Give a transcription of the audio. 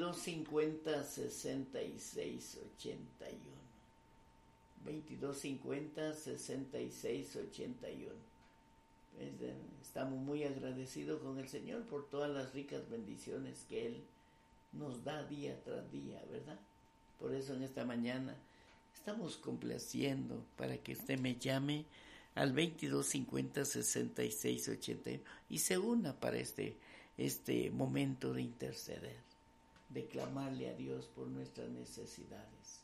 2250 6681. 2250 6681. Estamos muy agradecidos con el Señor por todas las ricas bendiciones que Él nos da día tras día, ¿verdad? Por eso en esta mañana estamos complaciendo para que usted me llame al 2250 6681 y se una para este momento de interceder, de clamarle a Dios por nuestras necesidades.